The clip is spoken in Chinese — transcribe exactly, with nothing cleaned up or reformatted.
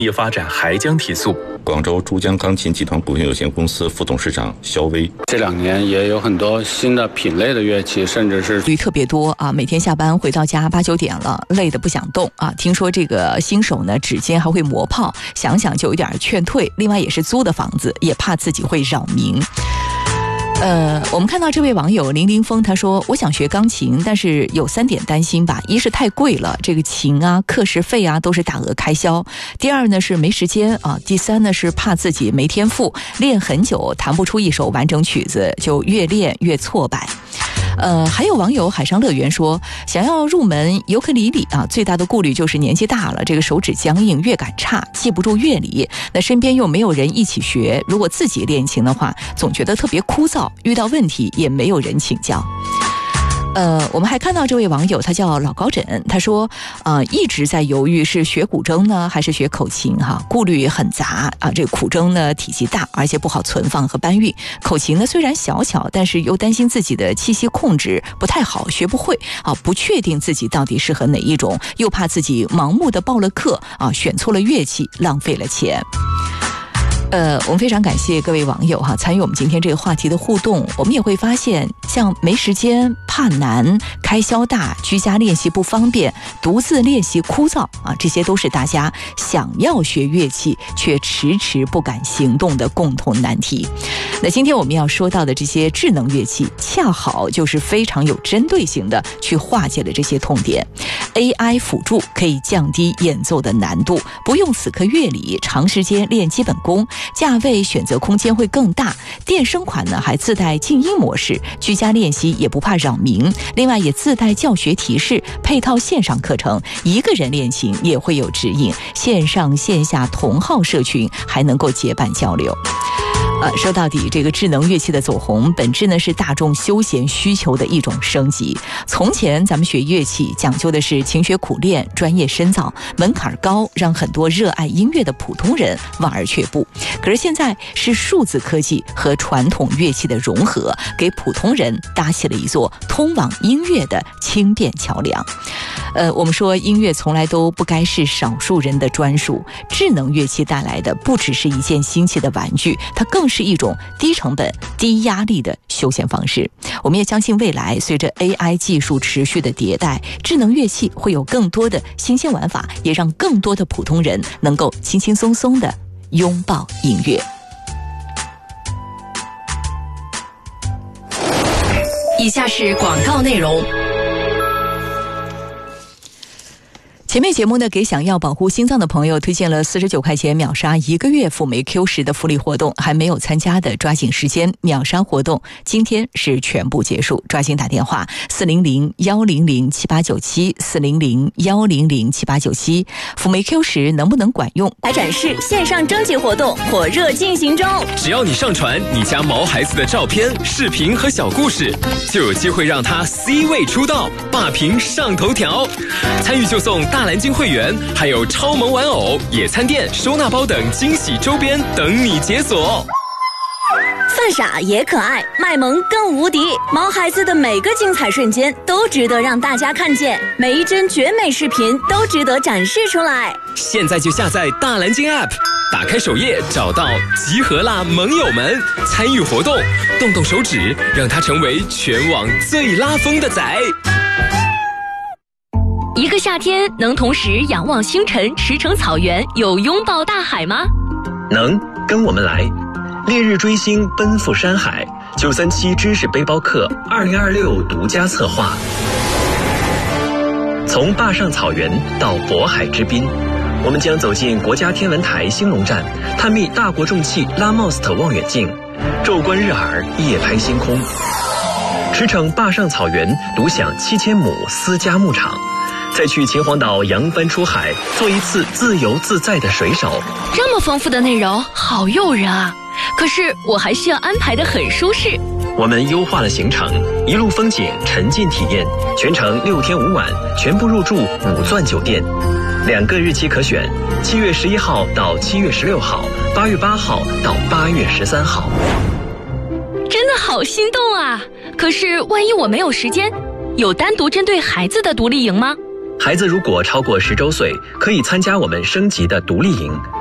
业发展还将提速。 广州珠江钢琴集团股份有限公司副董事长肖威， 这两年也有很多新的品类的乐器，甚至是率特别多啊！每天下班回到家八九点了，累得不想动啊。听说这个新手呢，指尖还会磨泡，想想就有点劝退。另外也是租的房子，也怕自己会扰民。呃，我们看到这位网友林林峰，他说我想学钢琴，但是有三点担心吧：一是太贵了，这个琴啊、课时费啊都是大额开销；第二呢是没时间啊；第三呢是怕自己没天赋，练很久弹不出一首完整曲子，就越练越挫败。呃，还有网友海上乐园说，想要入门尤克里里啊，最大的顾虑就是年纪大了，这个手指僵硬，乐感差，记不住乐理。那身边又没有人一起学，如果自己练琴的话，总觉得特别枯燥，遇到问题也没有人请教。呃，我们还看到这位网友，他叫老高枕，他说，呃，一直在犹豫是学古筝呢，还是学口琴哈，顾虑很杂啊。这个古筝呢体积大，而且不好存放和搬运；口琴呢虽然小巧，但是又担心自己的气息控制不太好，学不会啊，不确定自己到底适合哪一种，又怕自己盲目的报了课啊，选错了乐器，浪费了钱。呃，我们非常感谢各位网友哈参与我们今天这个话题的互动。我们也会发现，像没时间、怕难、开销大、居家练习不方便、独自练习枯燥啊，这些都是大家想要学乐器却迟迟不敢行动的共同难题。那今天我们要说到的这些智能乐器，恰好就是非常有针对性的去化解了这些痛点。A I 辅助可以降低演奏的难度，不用死磕乐理，长时间练基本功。价位选择空间会更大，电声款呢还自带静音模式，居家练习也不怕扰民。另外也自带教学提示，配套线上课程，一个人练琴也会有指引，线上线下同好社群还能够结伴交流。呃，说到底，这个智能乐器的走红，本质呢是大众休闲需求的一种升级。从前咱们学乐器讲究的是勤学苦练、专业深造，门槛高，让很多热爱音乐的普通人望而却步。可是现在是数字科技和传统乐器的融合，给普通人搭起了一座通往音乐的轻便桥梁。呃，我们说音乐从来都不该是少数人的专属，智能乐器带来的不只是一件新奇的玩具，它更是一种低成本、低压力的休闲方式。我们也相信未来随着 A I 技术持续的迭代，智能乐器会有更多的新鲜玩法，也让更多的普通人能够轻轻松松的拥抱音乐。 以下是广告内容。 前面节目呢，给想要保护心脏的朋友推荐了四十九块钱秒杀一个月辅酶 Q 十的福利活动，还没有参加的抓紧时间，秒杀活动今天是全部结束，抓紧打电话四零零幺零零七八九七四零零幺零零七八九七，辅酶 Q 十能不能管用？ 来展示线上征集活动火热进行中， 只要你上传你家毛孩子的照片、视频和小故事，就有机会让他 C 位出道，霸屏上头条。参与就送大蓝鲸会员，还有超萌玩偶、野餐垫、收纳包等惊喜周边等你解锁。 犯傻也可爱，卖萌更无敌，毛孩子的每个精彩瞬间都值得让大家看见，每一帧绝美视频都值得展示出来。 现在就下载大蓝鲸 App， 打开首页找到集合啦盟友们，参与活动，动动手指，让它成为全网最拉风的仔。 一个夏天能同时仰望星辰、驰骋草原，有拥抱大海吗？ 能，跟我们来。烈日追星，奔赴山海。九三七知识背包客二零二六独家策划。从坝上草原到渤海之滨，我们将走进国家天文台兴隆站，探秘大国重器拉莫斯特望远镜，昼观日珥，夜拍星空。驰骋坝上草原，独享七千亩私家牧场。再去秦皇岛扬帆出海，做一次自由自在的水手。 这么丰富的内容，好诱人啊！可是我还需要安排得很舒适。 我们优化了行程，一路风景，沉浸体验，全程六天五晚，全部入住五钻酒店，两个日期可选：七月十一号到七月十六号，八月八号到八月十三号。 真的好心动啊！可是万一我没有时间，有单独针对孩子的独立营吗？ 孩子如果超过十周岁，可以参加我们升级的独立营。